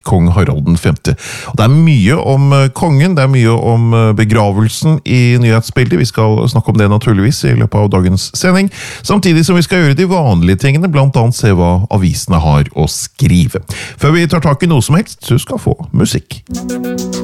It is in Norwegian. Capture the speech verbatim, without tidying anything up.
kong Harald den femte. Og det er mye om kongen, det er mye om begravelsen i nyhetsbildet. Vi skal snakke om det naturligvis i løpet av dagens sending, samtidig som vi skal gjøre de vanlige tingene, blant annet se hva avisene har å skrive. Før vi tar tak i noe som helst, så skal få musikk.